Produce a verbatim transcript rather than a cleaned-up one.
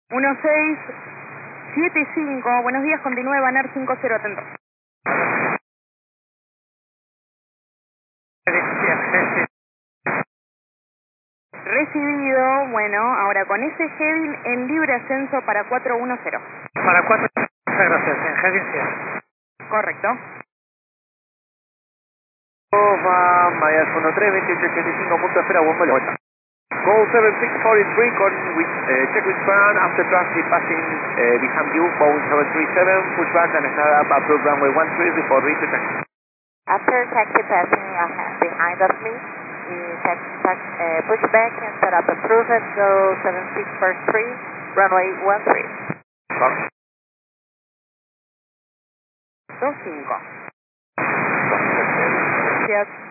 uno seis siete cinco, buenos días, continúe, Baner cinco cero, atento. Recibido, bueno, ahora con ese heading en libre ascenso para cuatro uno cero. Para cuatro, muchas gracias, en heading sí. Correcto. Va, Mayas uno tres, veintiocho ochenta y cinco, punto espera, buen vuelo. Go seven six four is green, con with, uh, check with Fran, after transit passing uh, behind you, Boeing seven three seven, push back and start up approved runway one three before reach the taxi. After taxi passing uh, behind of me, we taxi, tax, uh, push back and set up approved, go seven six four three, runway one three. dos cinco. Correcto. Gracias.